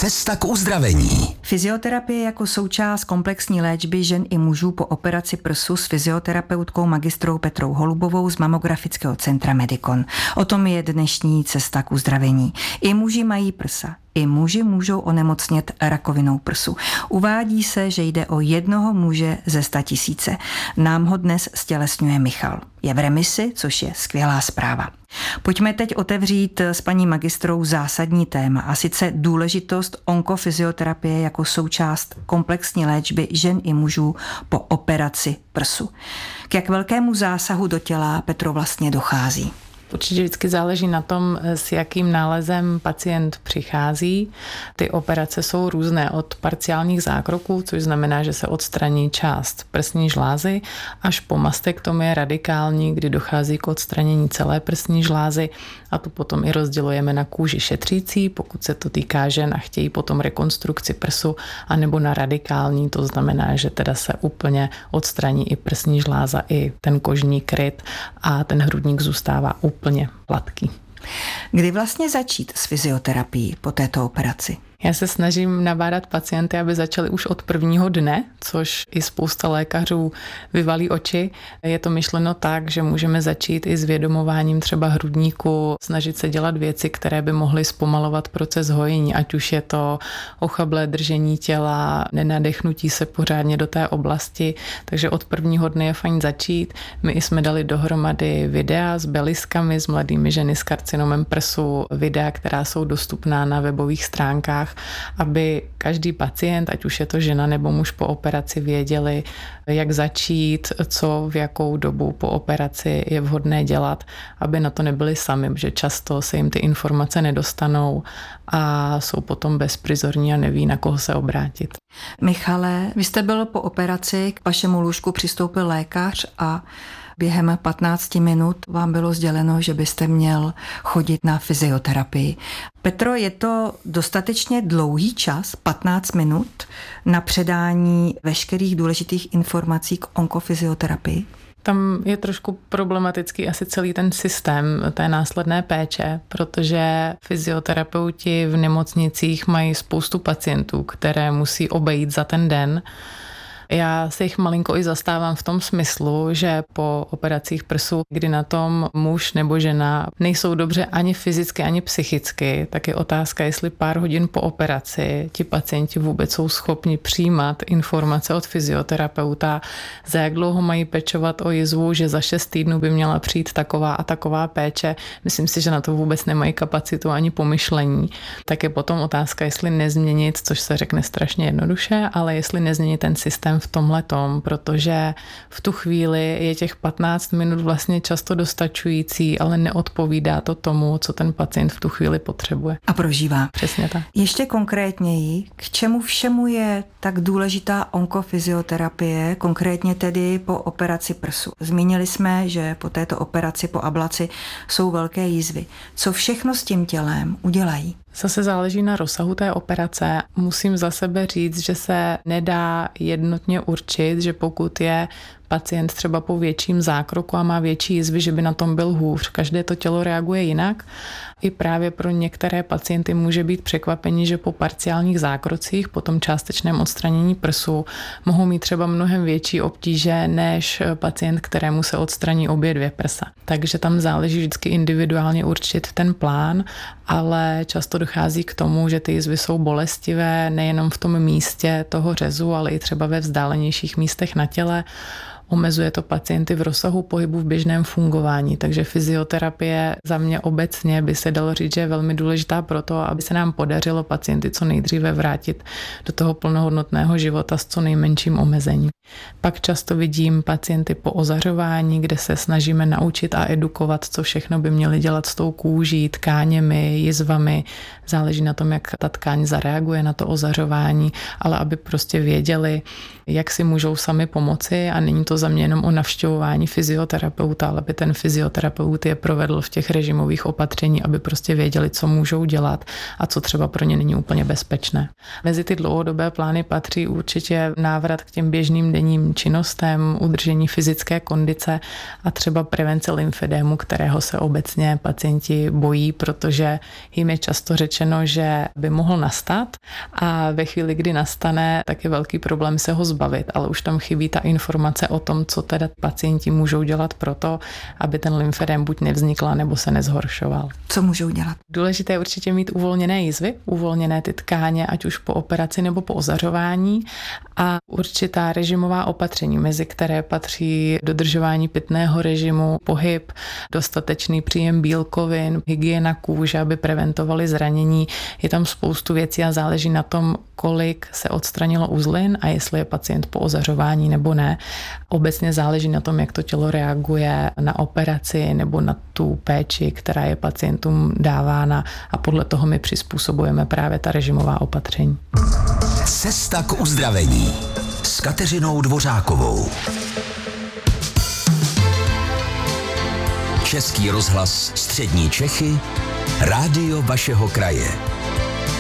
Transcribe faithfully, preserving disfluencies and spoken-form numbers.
Cesta k uzdravení. Fyzioterapie jako součást komplexní léčby žen i mužů po operaci prsu s fyzioterapeutkou magistrou Petrou Holubovou z Mamografického centra Medikon. O tom je dnešní Cesta k uzdravení. I muži mají prsa. I muži můžou onemocnět rakovinou prsu. Uvádí se, že jde o jednoho muže ze sta tisíce. Nám ho dnes stělesňuje Michal. Je v remisi, což je skvělá zpráva. Pojďme teď otevřít s paní magistrou zásadní téma, a sice důležitost onkofyzioterapie jako součást komplexní léčby žen i mužů po operaci prsu. K jak velkému zásahu do těla, Petro, vlastně dochází? Určitě vždycky záleží na tom, s jakým nálezem pacient přichází. Ty operace jsou různé, od parciálních zákroků, což znamená, že se odstraní část prsní žlázy, až po mastektomie radikální, kdy dochází k odstranění celé prsní žlázy, a tu potom i rozdělujeme na kůži šetřící, pokud se to týká žen a chtějí potom rekonstrukci prsu, anebo na radikální, to znamená, že teda se úplně odstraní i prsní žláza, i ten kožní kryt a ten hrudník zůstává úplně hladký. Kdy vlastně začít s fyzioterapií po této operaci? Já se snažím nabádat pacienty, aby začali už od prvního dne, což i spousta lékařů vyvalí oči. Je to myšleno tak, že můžeme začít i s vědomováním třeba hrudníku, snažit se dělat věci, které by mohly zpomalovat proces hojení, ať už je to ochablé držení těla, nenadechnutí se pořádně do té oblasti, takže od prvního dne je fajn začít. My jsme dali dohromady videa s beliskami, s mladými ženy s karcinomem prsu, videa, která jsou dostupná na webových stránkách, aby každý pacient, ať už je to žena nebo muž po operaci, věděli, jak začít, co v jakou dobu po operaci je vhodné dělat, aby na to nebyli sami, protože často se jim ty informace nedostanou a jsou potom bezprizorní a neví, na koho se obrátit. Michale, vy jste byl po operaci, k vašemu lůžku přistoupil lékař a během patnácti minut vám bylo sděleno, že byste měl chodit na fyzioterapii. Petro, je to dostatečně dlouhý čas, patnáct minut, na předání veškerých důležitých informací k onkofyzioterapii? Tam je trošku problematický asi celý ten systém té následné péče, protože fyzioterapeuti v nemocnicích mají spoustu pacientů, které musí obejít za ten den. Já se jich malinko i zastávám v tom smyslu, že po operacích prsu, kdy na tom muž nebo žena nejsou dobře ani fyzicky, ani psychicky, tak je otázka, jestli pár hodin po operaci ti pacienti vůbec jsou schopni přijímat informace od fyzioterapeuta, za jak dlouho mají pečovat o jizvu, že za šest týdnů by měla přijít taková a taková péče. Myslím si, že na to vůbec nemají kapacitu ani pomyšlení. Tak je potom otázka, jestli nezměnit, což se řekne strašně jednoduše, ale jestli nezměnit ten systém v tomhletom, protože v tu chvíli je těch patnáct minut vlastně často dostačující, ale neodpovídá to tomu, co ten pacient v tu chvíli potřebuje. A prožívá. Přesně tak. Ještě konkrétněji, k čemu všemu je tak důležitá onkofyzioterapie, konkrétně tedy po operaci prsu? Zmínili jsme, že po této operaci, po ablaci, jsou velké jizvy. Co všechno s tím tělem udělají? Zase záleží na rozsahu té operace. Musím za sebe říct, že se nedá jednotně určit, že pokud je pacient třeba po větším zákroku a má větší jizvy, že by na tom byl hůř. Každé to tělo reaguje jinak. I právě pro některé pacienty může být překvapení, že po parciálních zákrocích, po tom částečném odstranění prsu, mohou mít třeba mnohem větší obtíže než pacient, kterému se odstraní obě dvě prsa. Takže tam záleží vždycky individuálně určit ten plán, ale často dochází k tomu, že ty jizvy jsou bolestivé nejenom v tom místě toho řezu, ale i třeba ve vzdálenějších místech na těle. Omezuje to pacienty v rozsahu pohybu v běžném fungování, takže fyzioterapie za mě obecně by se dalo říct, že je velmi důležitá pro to, aby se nám podařilo pacienty co nejdříve vrátit do toho plnohodnotného života s co nejmenším omezením. Pak často vidím pacienty po ozařování, kde se snažíme naučit a edukovat, co všechno by měli dělat s tou kůží, tkáněmi, jizvami. Záleží na tom, jak ta tkáň zareaguje na to ozařování, ale aby prostě věděli, jak si můžou sami pomoci, a není to za mě jenom o navštěvování fyzioterapeuta, ale aby ten fyzioterapeut je provedl v těch režimových opatření, aby prostě věděli, co můžou dělat a co třeba pro ně není úplně bezpečné. Mezi ty dlouhodobé plány patří určitě návrat k těm běžným denním činnostem, udržení fyzické kondice a třeba prevence lymfedému, kterého se obecně pacienti bojí, protože jim je často řečeno, že by mohl nastat a ve chvíli, kdy nastane, tak je velký problém se ho zbavit, ale už tam chybí ta informace o tom, co teda pacienti můžou dělat pro to, aby ten lymfedém buď nevznikl, nebo se nezhoršoval. Co můžou dělat? Důležité je určitě mít uvolněné jizvy, uvolněné ty tkáně, ať už po operaci nebo po ozařování a určitá režimová opatření, mezi které patří dodržování pitného režimu, pohyb, dostatečný příjem bílkovin, hygiena kůže, aby preventovali zranění. Je tam spoustu věcí a záleží na tom, kolik se odstranilo uzlin a jestli je pacient po ozařování nebo ne. Obecně záleží na tom, jak to tělo reaguje na operaci nebo na tu péči, která je pacientům dávána a podle toho my přizpůsobujeme právě ta režimová opatření. Cesta k uzdravení s Kateřinou Dvořákovou. Český rozhlas Střední Čechy, rádio vašeho kraje.